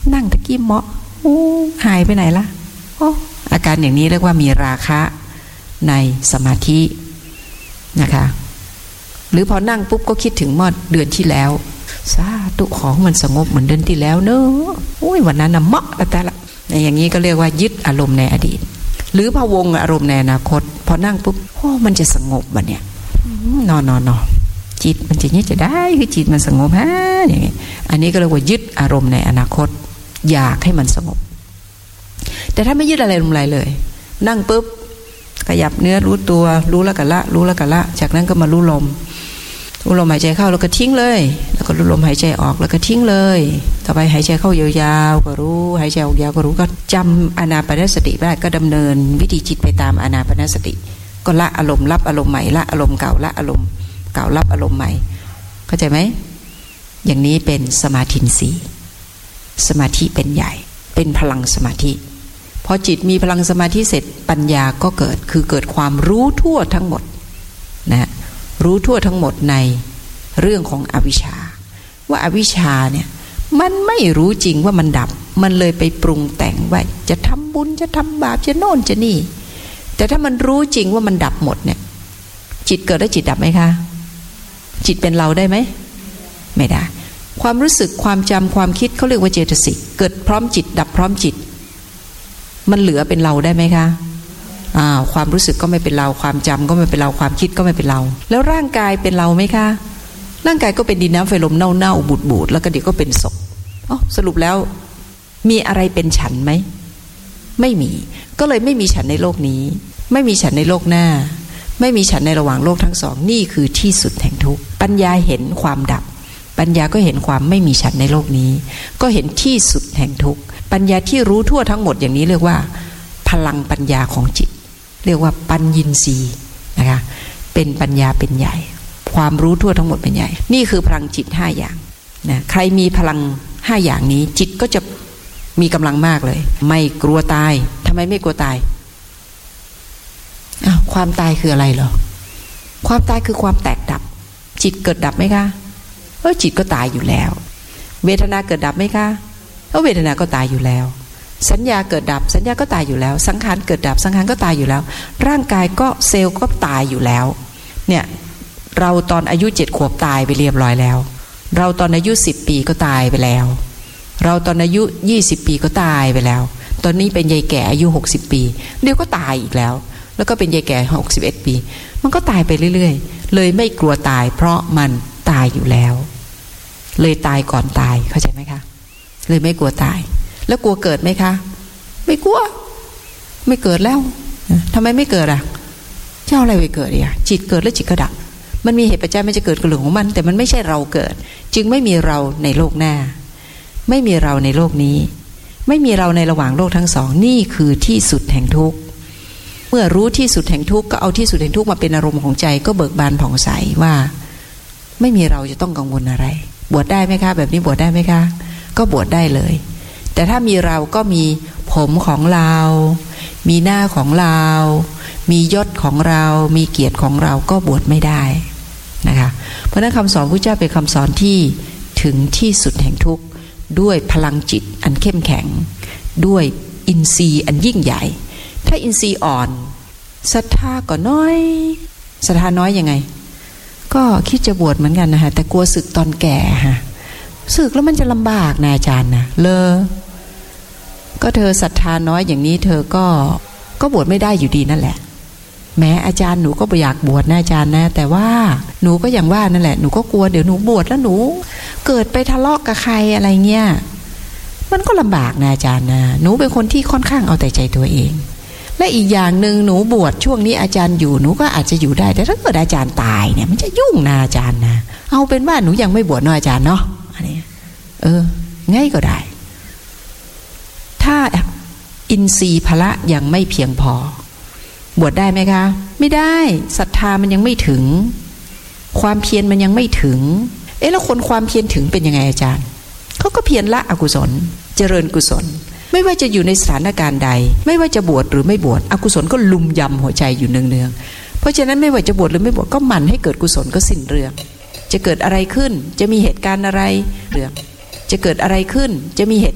นั่งตะกี้เหมาะหายไปไหนละอาการอย่างนี้เรียกว่ามีราคะในสมาธินะคะหรือพอนั่งปุ๊บก็คิดถึงเมื่อเดือนที่แล้วสาธุของมันสงบเหมือนเดือนที่แล้วเนอะวันนั้นน่ะเหมาะแต่ละอย่างนี้ก็เรียกว่ายึดอารมณ์ในอดีตหรือพะวงอารมณ์ในอนาคตพอนั่งปุ๊บมันจะสงบวะเนี่ยนอนจิตมันจะนี้จะได้คือจิตมันสงบฮะอย่างนี้อันนี้ก็เรียกว่ายึดอารมณ์ในอนาคตอยากให้มันสงบแต่ถ้าไม่ยึดอะไรลงเลยนั่งปุ๊บขยับเนื้อรู้ตัวรู้แล้วก็ละรู้แล้วก็ละจากนั้นก็มารู้ลมหายใจเข้าแล้วก็ทิ้งเลยแล้วก็รู้ลมหายใจออกแล้วก็ทิ้งเลยต่อไปหายใจเข้ายาวๆก็รู้หายใจออกยาวก็รู้ก็จำอานาปานสติได้ก็ดำเนินวิธีจิตไปตามอานาปานสติก็ละอารมณ์รับอารมณ์ใหม่ละอารมณ์เก่าละอารมณ์เก่ารับอารมณ์ใหม่เข้าใจไหมอย่างนี้เป็นสมาธิสีสมาธิเป็นใหญ่เป็นพลังสมาธิพอจิตมีพลังสมาธิเสร็จปัญญาก็เกิดคือเกิดความรู้ทั่วทั้งหมดนะรู้ทั่วทั้งหมดในเรื่องของอวิชชาว่าอวิชชาเนี่ยมันไม่รู้จริงว่ามันดับมันเลยไปปรุงแต่งว่าจะทำบุญจะทำบาปจะโน่นจะนี่แต่ถ้ามันรู้จริงว่ามันดับหมดเนี่ยจิตเกิดแล้วจิตดับไหมคะจิตเป็นเราได้ไหมไม่ได้ความรู้สึกความจำความคิดเขาเรียกว่าเจตสิกเกิดพร้อมจิตดับพร้อมจิตมันเหลือเป็นเราได้ไหมคะความรู้สึกก็ไม่เป็นเราความจำก็ไม่เป็นเราความคิดก็ไม่เป็นเราแล้วร่างกายเป็นเราไหมคะร่างกายก็เป็นดินน้ำไฟลมเน่าๆบูดๆแล้วก็เดี๋ยวก็เป็นศพสรุปแล้วมีอะไรเป็นฉันไหมไม่มีก็เลยไม่มีฉันในโลกนี้ไม่มีฉันในโลกหน้าไม่มีฉันในระหว่างโลกทั้งสองนี่คือที่สุดแห่งทุกข์ปัญญาเห็นความดับปัญญาก็เห็นความไม่มีฉันในโลกนี้ก็เห็นที่สุดแห่งทุกข์ปัญญาที่รู้ทั่วทั้งหมดอย่างนี้เรียกว่าพลังปัญญาของจิตเรียกว่าปัญญินทรีย์นะคะเป็นปัญญาเป็นใหญ่ความรู้ทั่วทั้งหมดเป็นใหญ่นี่คือพลังจิต5อย่างนะใครมีพลัง5อย่างนี้จิตก็จะมีกำลังมากเลยไม่กลัวตายทำไมไม่กลัวตายความตายคืออะไรเหรอความตายคือความแตกดับจิตเกิดดับไหมคะจิตก็ตายอยู่แล้วเวทนาเกิดดับไหมคะเวทนาก็ตายอยู่แล้วสัญญาเกิดดับสัญญาก็ตายอยู่แล้วสังขารเกิดดับสังขารก็ตายอยู่แล้วร่างกายก็เซลล์ก็ตายอยู่แล้วเนี่ยเราตอนอายุ7 ขวบตายไปเรียบร้อยแล้วเราตอนอายุ10 ปีก็ตายไปแล้วเราตอนอายุ20 ปีก็ตายไปแล้วตอนนี้เป็นยายแก่อายุ60 ปีเดี๋ยวก็ตายอีกแล้วแล้วก็เป็นยายแก่61 ปีมันก็ตายไปเรื่อยๆเลยไม่กลัวตายเพราะมันตายอยู่แล้วเลยตายก่อนตายเข้าใจไหมคะเลยไม่กลัวตายแล้วกลัวเกิดไหมคะไม่กลัวไม่เกิดแล้วทำไมไม่เกิดเจ้าอะไรไปเกิดจิตเกิดแล้วจิตก็ดับมันมีเหตุปัจจัยมันจะเกิดกับเรื่องของมันแต่มันไม่ใช่เราเกิดจึงไม่มีเราในโลกหน้าไม่มีเราในโลกนี้ไม่มีเราในระหว่างโลกทั้งสองนี่คือที่สุดแห่งทุกข์เมื่อรู้ที่สุดแห่งทุกข์ก็เอาที่สุดแห่งทุกข์มาเป็นอารมณ์ของใจก็เบิกบานผ่องใสว่าไม่มีเราจะต้องกังวลอะไรบวชได้ไหมคะแบบนี้บวชได้ไหมคะก็บวชได้เลยแต่ถ้ามีเราก็มีผมของเรามีหน้าของเรามียศของเรามีเกียรติของเราก็บวชไม่ได้นะคะเพราะนั้นคำสอนพระเจ้าเป็นคำสอนที่ถึงที่สุดแห่งทุกข์ด้วยพลังจิตอันเข้มแข็งด้วยอินทรีย์อันยิ่งใหญ่ถ้าอินทรีย์อ่อนศรัทธาก็น้อยศรัทธาน้อยยังไงก็คิดจะบวชเหมือนกันนะคะแต่กลัวสึกตอนแก่ค่ะสึกแล้วมันจะลำบากนะอาจารย์นะก็เธอศรัทธาน้อยอย่างนี้เธอก็บวชไม่ได้อยู่ดีนั่นแหละแม้อาจารย์หนูก็อยากบวชนะอาจารย์นะแต่ว่าหนูก็อย่างว่านั่นแหละหนูก็กลัวเดี๋ยวหนูบวชแล้วหนูเกิดไปทะเลาะกับใครอะไรเงี้ยมันก็ลำบากนะอาจารย์นะหนูเป็นคนที่ค่อนข้างเอาแต่ใจตัวเองและอีกอย่างหนึ่งหนูบวชช่วงนี้อาจารย์อยู่หนูก็อาจจะอยู่ได้แต่ถ้าเกิดอาจารย์ตายเนี่ยมันจะยุ่งนะอาจารย์นะเอาเป็นว่าหนูยังไม่บวชเนาะอาจารย์เนาะอันนี้ง่ายก็ได้ถ้าอินทรีย์พละยังไม่เพียงพอบวชได้ไหมคะไม่ได้ศรัทธามันยังไม่ถึงความเพียรมันยังไม่ถึงแล้วคนความเพียรถึงเป็นยังไงอาจารย์เขาก็เพียรละอกุศลเจริญกุศลไม่ว่าจะอยู่ในสถานการณ์ใดไม่ว่าจะบวชหรือไม่บวชอกุศลก็ลุมยำหัวใจอยู่เนืองๆเพราะฉะนั้นไม่ว่าจะบวชหรือไม่บวชก็หมั่นให้เกิดกุศลก็สิ้นเรื่องจะเกิดอะไรขึ้นจะมีเหตุการณ์อะไรเรื่องจะเกิดอะไรขึ้นจะมีเหตุ